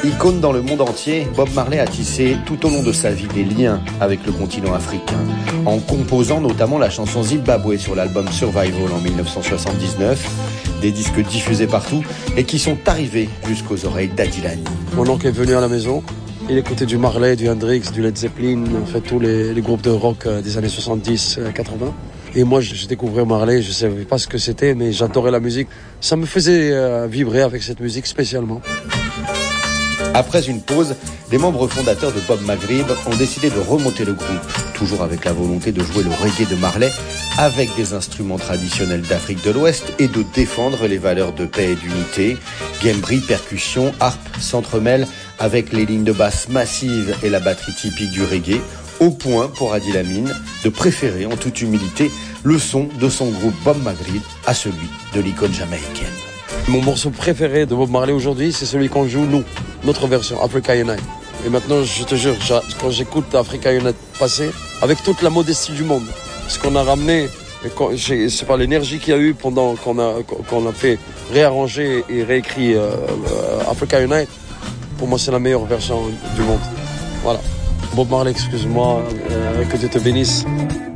Icône dans le monde entier, Bob Marley a tissé tout au long de sa vie des liens avec le continent africain, en composant notamment la chanson Zimbabwe sur l'album Survival en 1979, des disques diffusés partout et qui sont arrivés jusqu'aux oreilles d'Adilani. Mon oncle est venu à la maison, il écoutait du Marley, du Hendrix, du Led Zeppelin, en fait tous les groupes de rock des années 70-80. Et moi, je découvrais Marley, je ne savais pas ce que c'était, mais j'adorais la musique. Ça me faisait vibrer avec cette musique spécialement. Après une pause, les membres fondateurs de Bob Maghrib ont décidé de remonter le groupe, toujours avec la volonté de jouer le reggae de Marley avec des instruments traditionnels d'Afrique de l'Ouest et de défendre les valeurs de paix et d'unité. Gambri, percussion, harpe s'entremêlent avec les lignes de basse massives et la batterie typique du reggae, au point pour Adil Amin de préférer en toute humilité le son de son groupe Bob Maghrib à celui de l'icône jamaïcaine. Mon morceau préféré de Bob Marley aujourd'hui, c'est celui qu'on joue nous, notre version, Africa Unite. Et maintenant, je te jure, quand j'écoute Africa Unite passer, avec toute la modestie du monde, ce qu'on a ramené, c'est pas l'énergie qu'il y a eu pendant qu'on a fait réarranger et réécrit Africa Unite, pour moi c'est la meilleure version du monde. Voilà. Bob Marley, excuse-moi, que Dieu te bénisse.